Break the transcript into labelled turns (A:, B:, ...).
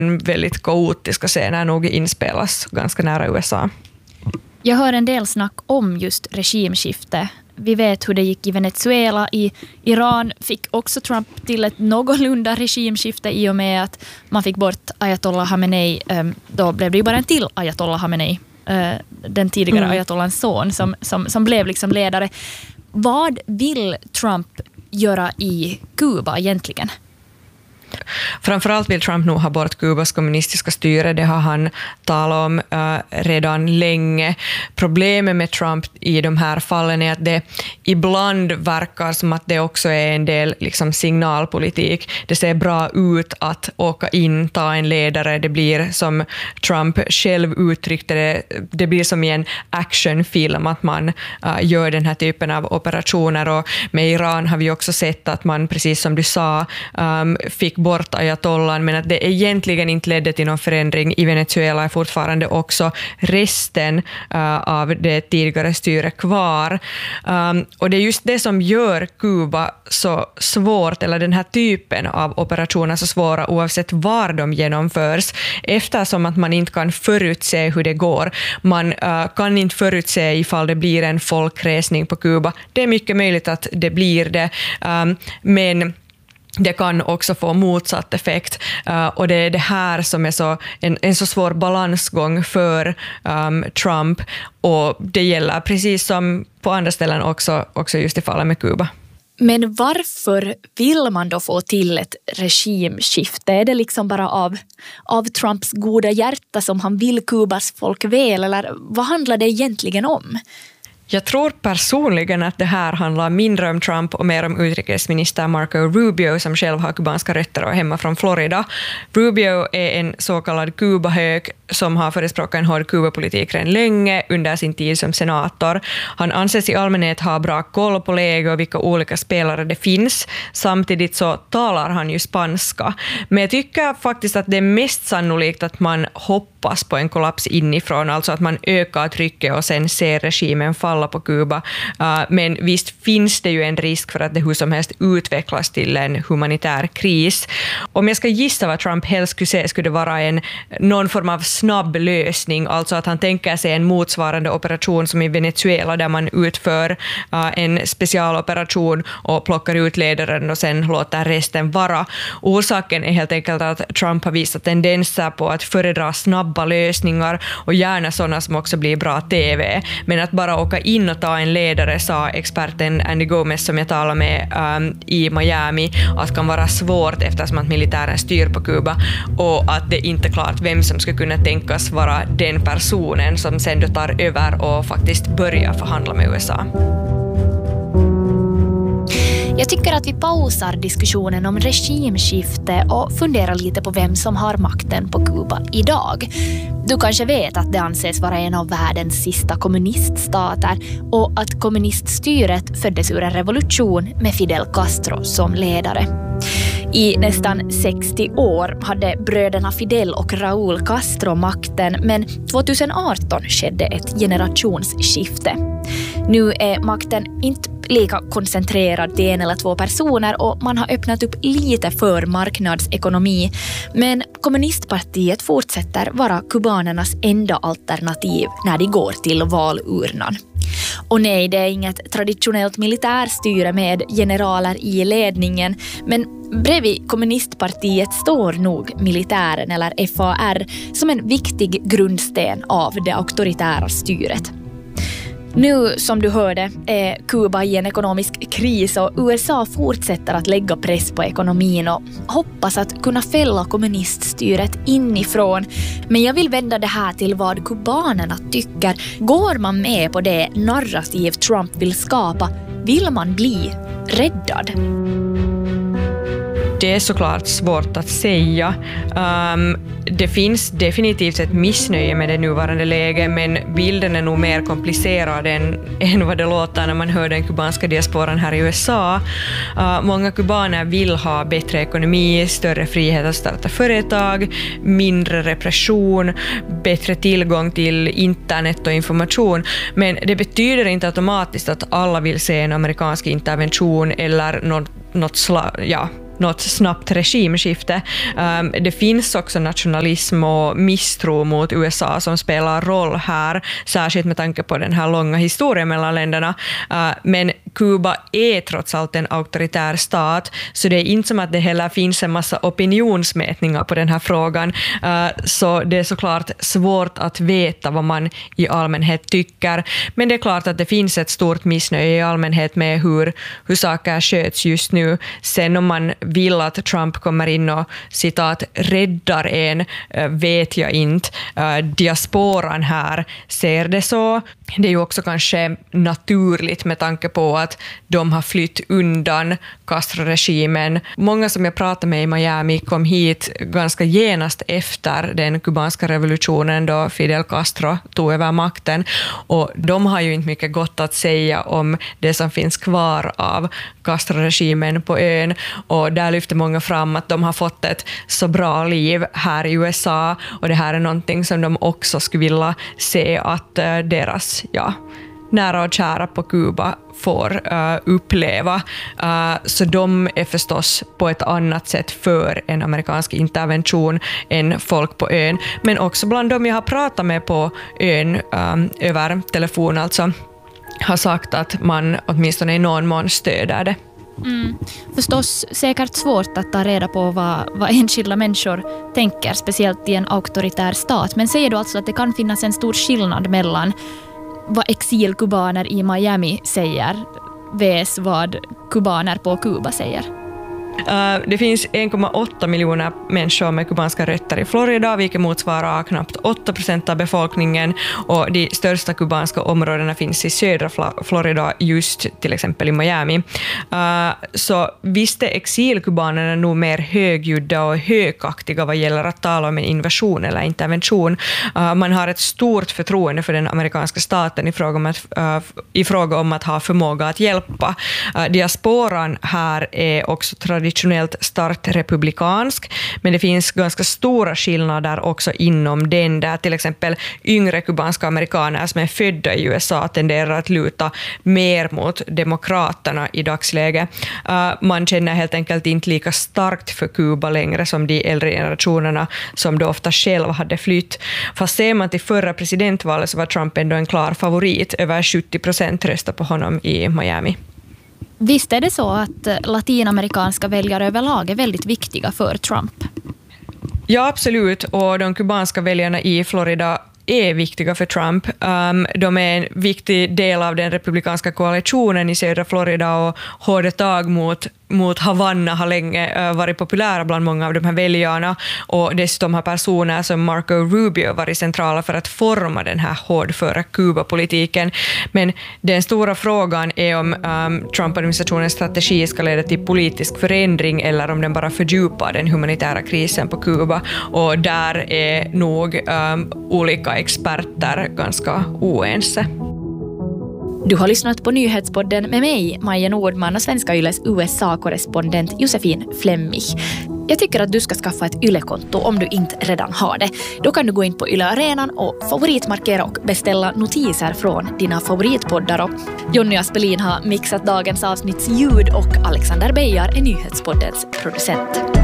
A: väldigt kaotiska scener nog inspelas ganska nära USA.
B: Jag hör en del snack om just regimskifte. Vi vet hur det gick i Venezuela. I Iran fick också Trump till ett någorlunda regimskifte i och med att man fick bort Ayatollah Khamenei. Då blev det ju bara en till Ayatollah Khamenei. Den tidigare Ayatollahs son som blev liksom ledare. Vad vill Trump göra i Kuba egentligen?
A: Framförallt vill Trump nog ha bort Kubas kommunistiska styre. Det har han talat om redan länge. Problemet med Trump i de här fallen är att det ibland verkar som att det också är en del liksom signalpolitik. Det ser bra ut att åka in, ta en ledare. Det blir som Trump själv uttryckte det. Det blir som i en actionfilm att man gör den här typen av operationer. Och med Iran har vi också sett att man, precis som du sa, fick bort Ayatollah, men att det egentligen inte ledde till någon förändring. I Venezuela är fortfarande också resten av det tidigare styret kvar. Och det är just det som gör Kuba så svårt, eller den här typen av operationer så svåra oavsett var de genomförs, eftersom att man inte kan förutse hur det går. Man kan inte förutse ifall det blir en folkresning på Kuba. Det är mycket möjligt att det blir det, men det kan också få motsatt effekt, och det är det här som är så en så svår balansgång för Trump, och det gäller precis som på andra ställen också just i fallet med Kuba.
B: Men varför vill man då få till ett regimskifte? Är det liksom bara av Trumps goda hjärta som han vill Kubas folk väl, eller vad handlar det egentligen om?
A: Jag tror personligen att det här handlar mindre om Trump och mer om utrikesminister Marco Rubio, som själv har kubanska rötter och är hemma från Florida. Rubio är en så kallad Kuba-hög som har förespråkat en hård Kuba-politik redan länge under sin tid som senator. Han anses i allmänhet ha bra koll på läge och vilka olika spelare det finns. Samtidigt så talar han ju spanska. Men jag tycker faktiskt att det är mest sannolikt att man hoppas på en kollaps inifrån, alltså att man ökar trycket och sen ser regimen falla på Kuba. Men visst finns det ju en risk för att det hur som helst utvecklas till en humanitär kris. Om jag ska gissa vad Trump helst skulle se, skulle det vara någon form av snabb lösning, alltså att han tänker sig en motsvarande operation som i Venezuela, där man utför en specialoperation och plockar ut ledaren och sen låter resten vara. Orsaken är helt enkelt att Trump har visat tendenser på att föredra snabba lösningar och gärna sådana som också blir bra TV. Men att bara åka in och ta en ledare, sa experten Andy Gomez som jag talade med i Miami, att kan vara svårt eftersom att militären styr på Kuba, och att det inte är klart vem som ska kunna tänkas vara den personen som sen då tar över och faktiskt börjar förhandla med USA.
B: Jag tycker att vi pausar diskussionen om regimskifte och funderar lite på vem som har makten på Kuba idag. Du kanske vet att det anses vara en av världens sista kommuniststater och att kommuniststyret föddes ur en revolution med Fidel Castro som ledare. I nästan 60 år hade bröderna Fidel och Raúl Castro makten, men 2018 skedde ett generationsskifte. Nu är makten inte lika koncentrerad till en eller två personer och man har öppnat upp lite för marknadsekonomi, men kommunistpartiet fortsätter vara kubanernas enda alternativ när de går till valurnan. Och nej, det är inget traditionellt militärstyre med generaler i ledningen, men bredvid kommunistpartiet står nog militären eller FAR som en viktig grundsten av det auktoritära styret. Nu, som du hörde, är Kuba i en ekonomisk kris och USA fortsätter att lägga press på ekonomin och hoppas att kunna fälla kommuniststyret inifrån. Men jag vill vända det här till vad kubanerna tycker. Går man med på det narrativ Trump vill skapa? Vill man bli räddad?
A: Det är såklart svårt att säga. Det finns definitivt ett missnöje med det nuvarande läget, men bilden är nog mer komplicerad än vad det låter när man hör den kubanska diasporan här i USA. Många kubaner vill ha bättre ekonomi, större frihet att starta företag, mindre repression, bättre tillgång till internet och information. Men det betyder inte automatiskt att alla vill se en amerikansk intervention eller något snabbt regimskifte. Det finns också nationalism och misstro mot USA som spelar roll här, särskilt med tanke på den här långa historien mellan länderna. Men Kuba är trots allt en auktoritär stat, så det är inte som att det heller finns en massa opinionsmätningar på den här frågan. Så det är såklart svårt att veta vad man i allmänhet tycker. Men det är klart att det finns ett stort missnöje i allmänhet med hur saker sköts just nu. Sen om man vill att Trump kommer in och citat räddar en, vet jag inte. Diasporan här ser det så. Det är ju också kanske naturligt med tanke på att de har flytt undan Castro-regimen. Många som jag pratade med i Miami kom hit ganska genast efter den kubanska revolutionen då Fidel Castro tog över makten. Och de har ju inte mycket gott att säga om det som finns kvar av Castro-regimen på ön. Och där lyfter många fram att de har fått ett så bra liv här i USA. Och det här är någonting som de också skulle vilja se att deras nära och kära på Kuba får uppleva. Så de är förstås på ett annat sätt för en amerikansk intervention än folk på ön. Men också bland dem jag har pratat med på ön över telefon alltså, har sagt att man åtminstone i någon mån stöder det.
B: Förstås säkert svårt att ta reda på vad enskilda människor tänker, speciellt i en auktoritär stat. Men säger du alltså att det kan finnas en stor skillnad mellan vad exilkubaner i Miami säger vs vad kubaner på Kuba säger?
A: Det finns 1,8 miljoner människor med kubanska rötter i Florida, vilket motsvarar knappt 8% av befolkningen, och de största kubanska områdena finns i södra Florida, just till exempel i Miami. Så visst är exilkubanerna nog mer högljudda och högaktiga vad gäller att tala om en invasion eller intervention. Man har ett stort förtroende för den amerikanska staten i fråga om att ha förmåga att hjälpa. Diasporan här är också traditionellt starkt republikansk, men det finns ganska stora skillnader också inom den, där till exempel yngre kubanska amerikaner som är födda i USA tenderar att luta mer mot demokraterna i dagsläget. Man känner helt enkelt inte lika starkt för Kuba längre som de äldre generationerna som då ofta själv hade flytt. Fast ser man till förra presidentvalet så var Trump ändå en klar favorit. Över 70% röstade på honom i Miami.
B: Visst är det så att latinamerikanska väljare överlag är väldigt viktiga för Trump?
A: Ja, absolut. Och de kubanska väljarna i Florida är viktiga för Trump. De är en viktig del av den republikanska koalitionen i södra Florida, och hårda tag mot Havanna har länge varit populära bland många av de här väljarna, och dessutom har personer som Marco Rubio varit centrala för att forma den här hårdföra Kuba-politiken. Men den stora frågan är om Trump-administrationens strategi ska leda till politisk förändring eller om den bara fördjupar den humanitära krisen på Kuba, och där är nog olika experter ganska oense.
B: Du har lyssnat på Nyhetspodden med mig, Maja Nordman, och Svenska Yles USA-korrespondent Josefin Flemmich. Jag tycker att du ska skaffa ett Yle-konto om du inte redan har det. Då kan du gå in på Yle-arenan och favoritmarkera och beställa notiser från dina favoritpoddar. Jonny Aspelin har mixat dagens avsnitts ljud och Alexander Beijar är Nyhetspoddens producent.